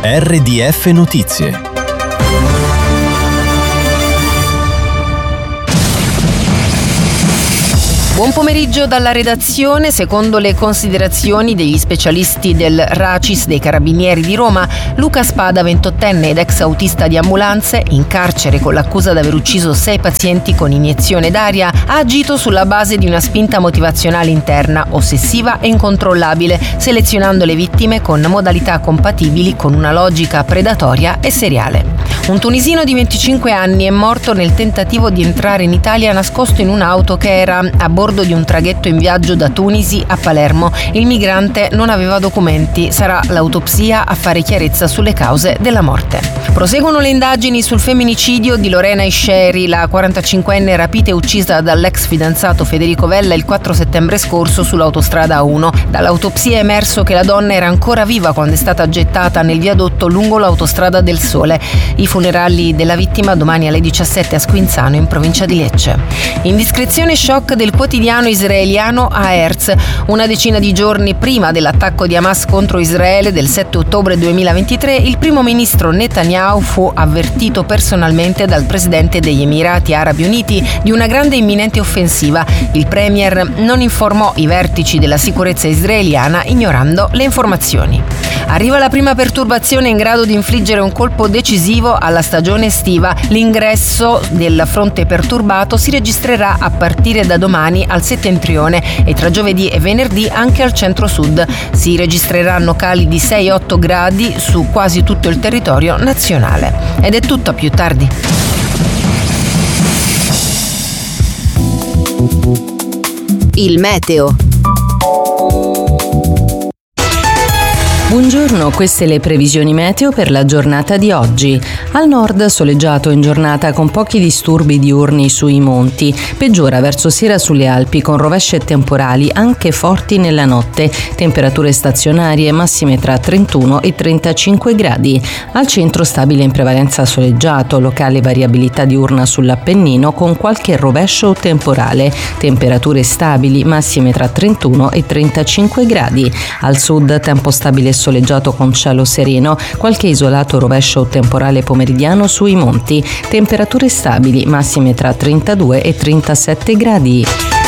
RDF Notizie. Buon pomeriggio dalla redazione. Secondo le considerazioni degli specialisti del RACIS dei Carabinieri di Roma, Luca Spada, 28enne ed ex autista di ambulanze, in carcere con l'accusa di aver ucciso 6 pazienti con iniezione d'aria, ha agito sulla base di una spinta motivazionale interna, ossessiva e incontrollabile, selezionando le vittime con modalità compatibili con una logica predatoria e seriale. Un tunisino di 25 anni è morto nel tentativo di entrare in Italia nascosto in un'auto che era a bordo di un traghetto in viaggio da Tunisi a Palermo. Il migrante non aveva documenti. Sarà l'autopsia a fare chiarezza sulle cause della morte. Proseguono le indagini sul femminicidio di Lorena Isceri, la 45enne rapita e uccisa dall'ex fidanzato Federico Vella il 4 settembre scorso sull'autostrada A1. Dall'autopsia è emerso che la donna era ancora viva quando è stata gettata nel viadotto lungo l'autostrada del Sole. I funerali della vittima domani alle 17 a Squinzano, in provincia di Lecce. Indiscrezione shock del quotidiano israeliano Haaretz. Una decina di giorni prima dell'attacco di Hamas contro Israele del 7 ottobre 2023, il primo ministro Netanyahu fu avvertito personalmente dal presidente degli Emirati Arabi Uniti di una grande e imminente offensiva. Il premier non informò i vertici della sicurezza israeliana, ignorando le informazioni. Arriva la prima perturbazione in grado di infliggere un colpo decisivo alla stagione estiva. L'ingresso del fronte perturbato si registrerà a partire da domani al settentrione e tra giovedì e venerdì anche al centro-sud. Si registreranno cali di 6-8 gradi su quasi tutto il territorio nazionale. Ed è tutto, a più tardi. Il meteo. Buongiorno, queste le previsioni meteo per la giornata di oggi. Al nord soleggiato in giornata con pochi disturbi diurni sui monti, peggiora verso sera sulle Alpi con rovesce temporali anche forti nella notte, temperature stazionarie massime tra 31 e 35 gradi. Al centro stabile in prevalenza soleggiato, locale variabilità diurna sull'Appennino con qualche rovescio o temporale, temperature stabili massime tra 31 e 35 gradi. Al sud tempo stabile soleggiato con cielo sereno, qualche isolato rovescio o temporale pomeridiano sui monti, temperature stabili massime tra 32 e 37 gradi.